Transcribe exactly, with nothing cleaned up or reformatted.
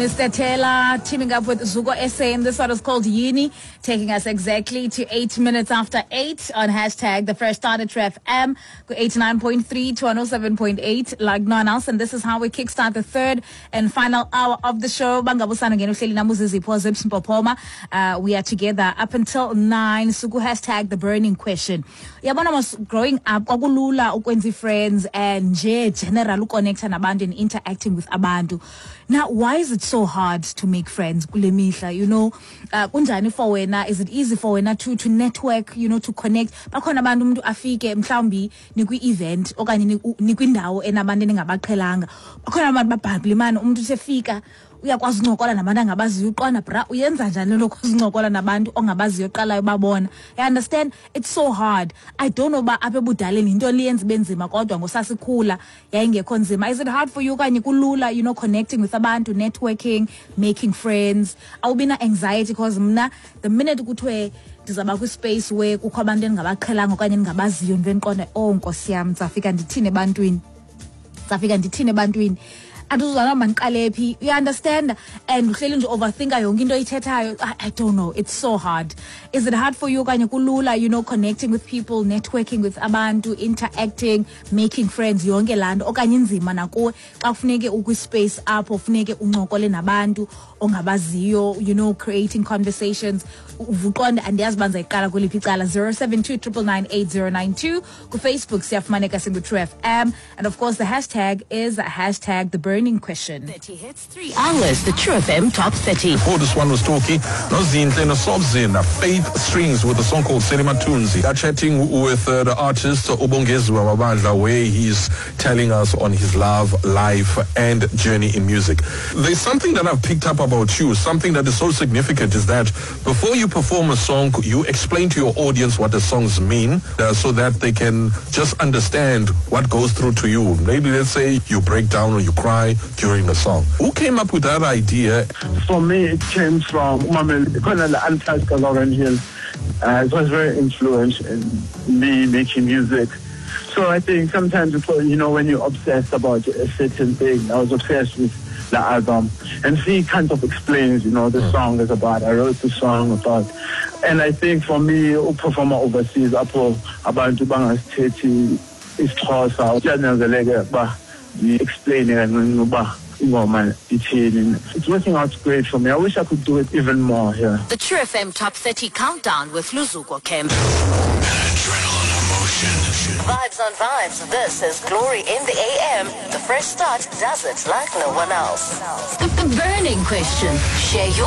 Mister Taylor teaming up with Zuko S A, and this one is called Yini, taking us exactly to eight minutes after eight on hashtag the first start at True F M, eighty-nine point three to one oh seven point eight, like no one else, and this is how we kickstart the third and final hour of the show. Bangabusana ngeno hleli namuzizi Zips Mpopoma. Uh, we are together up until nine. Suku hashtag the burning question. Yabona was growing up, kwakulula ukwenza friends and nje general uconnecta nabantu and interacting with abantu. Now, why is it so hard to make friends kule mihla? You know, uh, kunjani for wena? Is it easy for wena to to network, you know, to connect? Bakhona abantu umuntu afike mhlawumbi nikwi event okanye nikwindawo enabantu engabaqhelanga. Bakhona abantu babhabhile man umuntu sefika uyakwazi uncokola nabantu angabaziyo uqona bra uyenza njani lokho uncokola nabantu ongabaziyo qala ubabona. You understand? It's so hard. I don't know ba apha ebudaleni into liyenza benzima kodwa ngosasikhula yayingekho nzima. Is it hard for you kanye kulula, you know, connecting with abantu, networking, making friends? Awubina anxiety because mna the minute kuthiwe ndizaba kwi space where kukho abantu engabaqhelanga okanye engabaziyo ndivenqonda oh nkosi yami ndizafika ndithini ebantwini ndizafika ndithini ebantwini anduzana manqalephi, you understand? And uhleli nje overthinka yonke into oyithethayo. I don't know, it's so hard. Is it hard for you kanye kulula, you know, connecting with people, networking with abantu, interacting, making friends, yonke lando okanye inzima nakuwe xa kufuneke ukwi space apho kufuneke uncokole nabantu ongabaziyo, you know, creating conversations? Uvuqonda andiyazi banza iqala kweliphi icala. Zero seven two nine nine eight zero nine two ku Facebook siyafumaneka singu True F M, and of course the hashtag is hashtag the burning question. thirty hits, three hours, the True F M top thirty. Before this one was talking, Nozinhle Nosobzin, Faith Strings with a song called Selima Tunzi. They're chatting with uh, the artist Ubongeziwe Mabandla, where he's telling us on his love, life, and journey in music. There's something that I've picked up about you, something that is so significant, is that before you perform a song, you explain to your audience what the songs mean, uh, so that they can just understand what goes through to you. Maybe let's say you break down or you cry during the song. Who came up with that idea? For me, it came from Mamel Colonel Antaska Lauren Hill. Uh, it was very influential in me making music. So I think sometimes, it's, you know, when you're obsessed about a certain thing, I was obsessed with the album, and he kind of explains, you know, the song is about. I wrote the song about, and I think for me, performer overseas, apo abantu bangasthethi isixhosa kuyanyanzeleka ba explain and ba ingoma ithini. It's working out great for me. I wish I could do it even more here. The True F M top thirty countdown with Luzuko Kemp. Vibes on vibes. This is Glory in the A M. The Fresh Start does it like no one else. The, the burning question. Share your